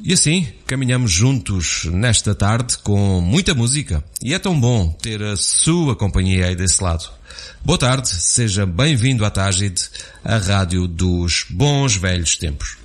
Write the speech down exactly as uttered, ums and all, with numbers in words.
E assim, caminhamos juntos nesta tarde com muita música. E é tão bom ter a sua companhia aí desse lado. Boa tarde, seja bem-vindo à Tágide, a rádio dos bons velhos tempos.